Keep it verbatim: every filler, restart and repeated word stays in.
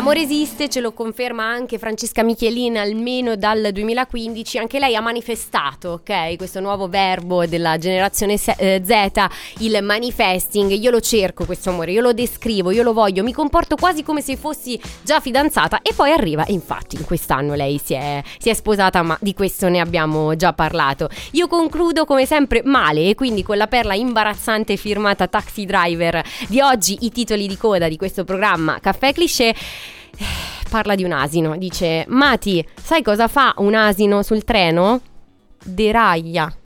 L'amore esiste, ce lo conferma anche Francesca Michelin almeno dal duemilaquindici. Anche lei ha manifestato, ok, questo nuovo verbo della generazione Z, il manifesting. Io lo cerco questo amore, io lo descrivo, io lo voglio, mi comporto quasi come se fossi già fidanzata, e poi arriva. Infatti in quest'anno lei si è, si è sposata, ma di questo ne abbiamo già parlato. Io concludo come sempre male, e quindi con la perla imbarazzante firmata Taxi Driver di oggi. I titoli di coda di questo programma Caffè Cliché. Parla di un asino, dice: Mati, sai cosa fa un asino sul treno? Deraglia.